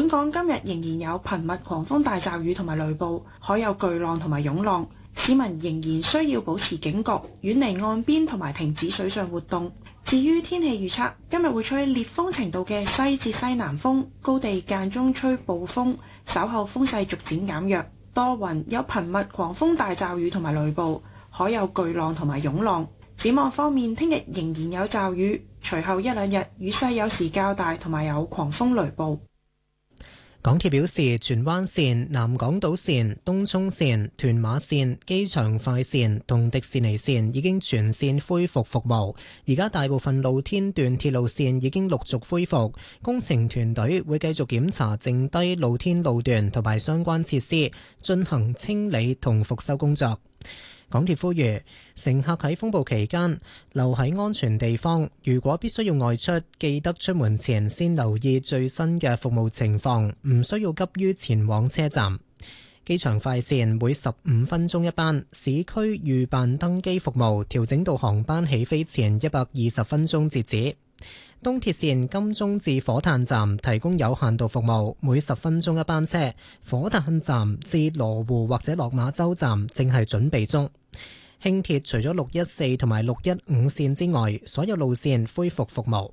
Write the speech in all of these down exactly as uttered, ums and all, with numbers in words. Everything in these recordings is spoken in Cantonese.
本港今日仍然有頻密狂風大驟雨同埋雷暴，海有巨浪同埋湧浪，市民仍然需要保持警覺，遠離岸邊同埋停止水上活動。至於天氣預測，今日會吹烈風程度嘅西至西南風，高地間中吹暴風，稍後風勢逐漸減弱，多雲，有頻密狂風大驟雨同埋雷暴，海有巨浪同埋湧浪。展望方面，聽日仍然有驟雨，隨後一兩日雨勢有時較大，同埋有狂風雷暴。 港鐵表示，荃灣線、南港島線、東涌線、屯馬線、機場快線同迪士尼線已經全線恢復服務，而家大部分露天段鐵路線已經陸續恢復，工程團隊會繼續檢查剩低露天路段同埋相關設施，進行清理同復修工作。港鐵呼籲乘客喺風暴期間留喺安全地方，如果必須要外出，記得出門前先留意最新嘅服務情況，唔需要急於前往車站。機場快線每十五分鐘一班，市區預辦登機服務調整到航班起飛前一百二十分鐘截止。東鐵線金鐘至火炭站提供有限度服務，每十分鐘一班車。火炭站至羅湖或者落馬洲站正係準備中。輕鐵除咗六一四同埋六一五線之外，所有路線恢復服務。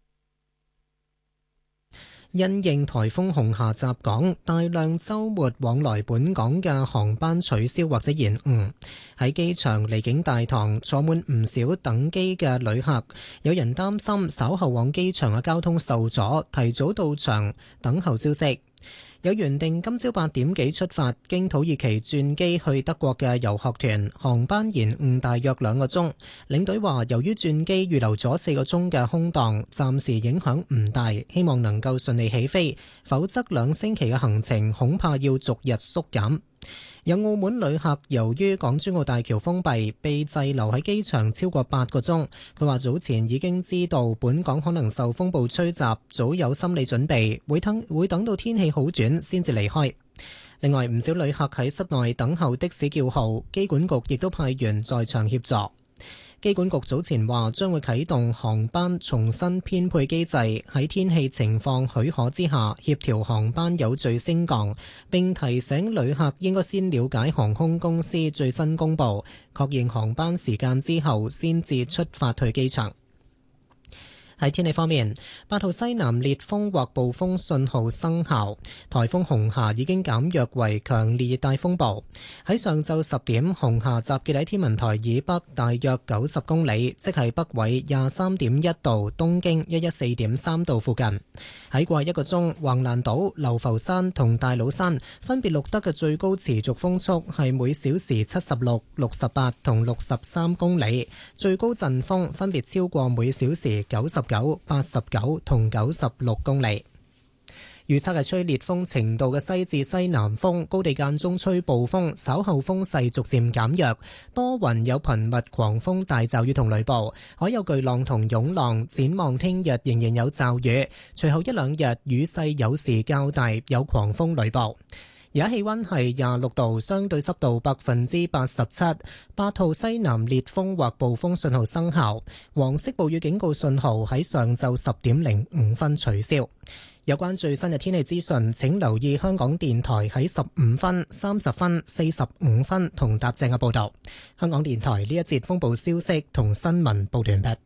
因應颱風紅霞襲港，大量週末往來本港嘅航班取消或者延誤。喺機場離境大堂坐滿唔少等機嘅旅客，有人擔心稍後往機場嘅交通受阻，提早到場等候消息。有原定今朝八點幾出發經土耳其轉機去德國嘅遊學團，航班延誤大約兩個鐘。領隊話由於轉機預留咗四個鐘嘅空檔，暫時影響唔大，希望能夠順利起飛，否則兩星期嘅行程恐怕要逐日縮減。有澳門旅客由於港珠澳大橋封閉，被滯留喺機場超過八個鐘。佢話早前已經知道本港可能受風暴吹襲，早有心理準備，會等會等到天氣好轉先至離開。另外，唔少旅客喺室內等候的士叫號，機管局亦都派員在場協助。機管局早前話將會啟動航班重新編配機制，喺天氣情況許可之下協調航班有序升降，並提醒旅客應該先了解航空公司最新公佈，確認航班時間之後先至出發去機場。喺天氣方面，八號西南烈風或暴風信號生效，颱風紅霞已經減弱為強烈熱帶風暴。喺上晝十點，紅霞集結喺天文台以北大約九十公里，即係北緯廿三點一度、東經一一四點三度附近。喺過去一個鐘，橫瀾島、流浮山同大老山分別錄得嘅最高持續風速係每小時七十六、六十八同六十三公里，最高陣風分別超過每小時九十九、八十九同九十六公里。預測係吹烈風程度嘅西至西南風，高地間中吹暴風，稍後風勢逐漸減弱，多雲有頻密狂風大驟雨同雷暴，海有巨浪同湧浪。展望聽日仍然有驟雨，隨後一兩日雨勢有時較大，有狂風雷暴。而家氣溫係廿六度，相對濕度百分之八十七。八號西南烈風或暴風信號生效，黃色暴雨警告信號喺上晝十點零五分取消。有關最新嘅天氣資訊，請留意香港電台喺十五分、三十分、四十五分同踏正嘅報道。香港電台呢一節風暴消息同新聞報完畢。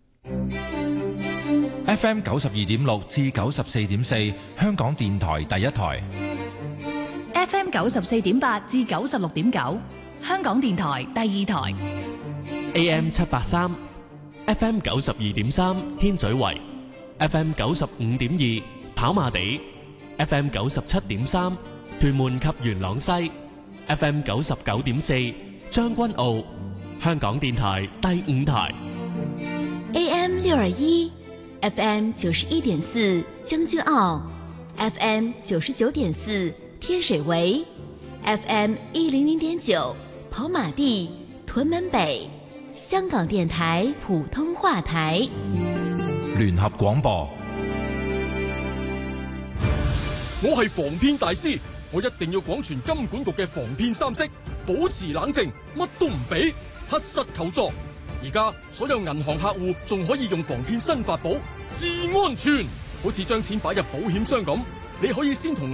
F M 九十二點六至九十四點四，香港電台第一台。 F M 九十四點八至九十六點九，香港電台第二台。 A M 七八三 ，F M 九十二點三，天水圍 ；F M 九十五點二，跑馬地 ；F M 九十七點三，屯門及元朗西 ；F M 九十九點四，將軍澳。香港電台第五台。 A M 六二一，F M 九十一點四，將軍澳 ；F M 九十九點四。天水圍 F M 一零零點九，跑馬地、屯門北，香港電台普通話台。 聯合廣播。 我係防騙大師，我一定要廣傳金管局嘅防騙三式，保持冷靜，乜都唔俾，核實求助。而家所有銀行客戶仲可以用防騙新法寶，至安全，好似將錢擺入保險箱咁，你可以先同